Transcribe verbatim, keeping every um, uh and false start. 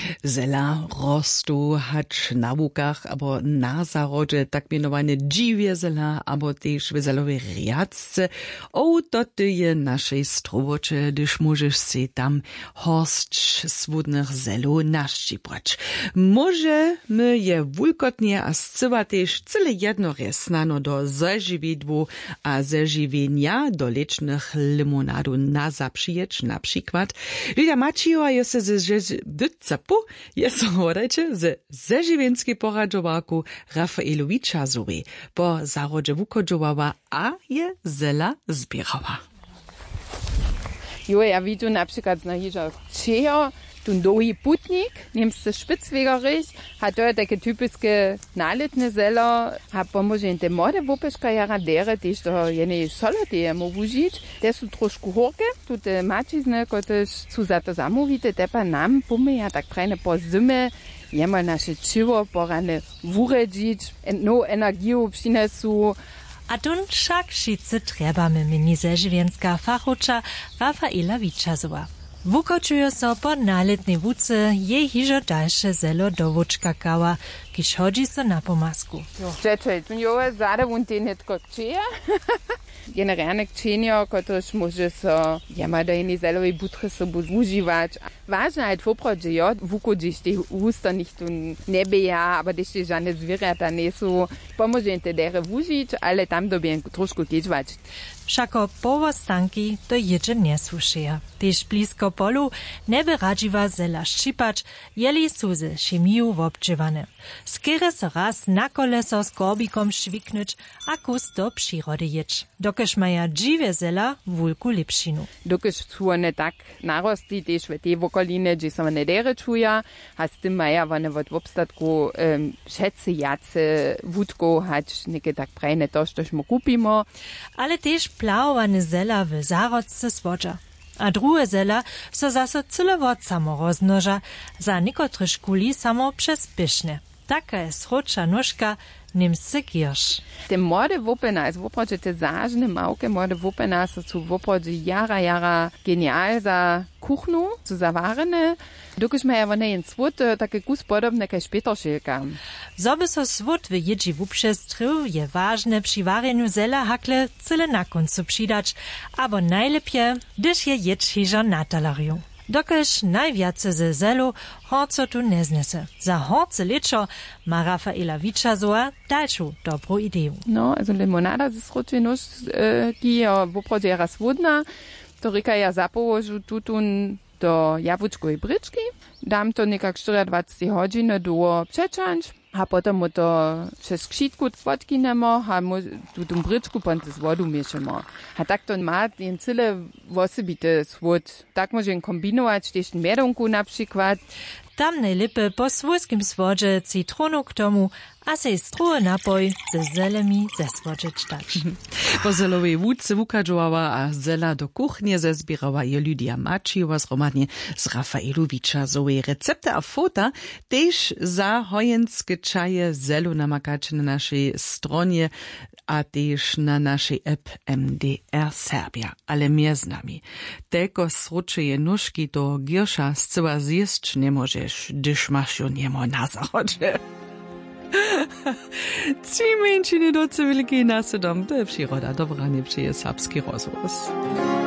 Zela rostu hać na łukach, abo na zarodzie tak mianowane dziwie zela, abo też w zelowej riadce. O, to ty je naszej strowocze, gdyż możesz si tam horst swódnych zelu naszczypać. Może my je wulkotnie a scywa też cyle jedno resnano do zażywiedwu a zażywienia do lecznych limonadu na zaprzyjecz na przykład. Lydia Maciła jest z Dycapu, jest horajcie z zażywienskiej poradzowaku Rafaelowicza Zoe, po zarodzie wukodżowała, a je zela zbierała. Jo, ja widzę na przykład na hiżach Czejo, tu dohi putnik, niemcy Spitzwegerich, hat to takie typische naletne zelo, a pomoże te mode wopeszka jara dere, też to jene solote mu wužić, te su trošku horke, tu te macizne, kotež su za to zamówite, te pa nam pumy, ja tak prajne po zimy, jema naše čivo porane wuredzić, no energiju přinesu. A tun však šice trebamy mini zaživienska fachuča Rafaela Vičazova. Wukočuje so po naletnej wuce jej hižo dalsze zelo do wučka kawa, kiž hodzi so na pomasku. Čečaj, tu jo zade wun te netko čeja. Generalne kčenjo, kotož može so jema do jednej zelowej butre so užiwać. Ważne halt woprodže jo, wukodziš te usta nicht un nebeja, aber też te žane zwierata nesu. Pomože te dere wužić, ale tam dobien trošku keđvać. Všako powostanki to jedzie nie słyszyja. Też blisko polu nebe radziwa zela szczypać, jeli su ze chemiju wobdżywane. Skiery so raz na koleso z korbikom szwiknąć, a kus do przyrody jedź. Dokeż maja dziwie zela wulku lepšinu. Dokeż su one tak narosti, też w tej wokoline, gdzie są one dere czuja, a z tym maja one w obstatku um, šetce jace wódko hać, neke tak prajne to, coś mu kupimo. Ale też plawowane zela w zarodce słodza. A drugie zela so zase cylewo samo rozmnoża, za niekotre szkuli samo przez pyszne. Taka jest srodcza nóżka niemscy giersz. Te młode wopena, jest woprodze te zażne małke młode wopena, so su woprodze jara, jara genial za kuchnu, su zawarene. Dokiż ma ja one jen swód, takie kus podobne kaj szpetoszylka. Zoby so swód w jedzi wuprzestrył, je ważne przy wareniu zela hakle cyle na końcu przydać, abo najlepje, gdyż je jedź hižo na talariu. Dokež najviace ze zelu horco tu neznese. Za horce leczo ma Rafaela Vičazova dalszą dobrą ideę. No, also limonada ze srodčej nóż, ki je woprodze jara swódna, to rika ja zapołožu tutun do jabłuczkowej bryczki, dam to nekak dwadzieścia cztery godziny do przeczanć, a potem mu to przez krzitku podkinemo, a mu tu tą bryczku ponce z wodą mieszamo. A tak to ma ten cyle osobity swód. Tak możemy kombinować też miedonku na przykład. Tam najlepiej po swójskim słodzie citronu k tomu, a sej struhe napoj ze zelemi zesłodzić dać. Po zelowej wódce wukadżowała, a zela do kuchnie zezbierała je Lydia Maciła zromadnie z Rafaelowicza Zoe. Recepty a fota też za hojenskie czaje zelu namakacie na naszej stronie, a też na naszej app M D R Serbia. Ale mnie z nami. Tego sroczyje nóżki do giersza zcyła zjeść nie możesz, gdyż masz ją niemo na zachodzie. Ci męczyny do cywilki nasedom, to je przyroda, dobra nie przyje serbski rozwóz.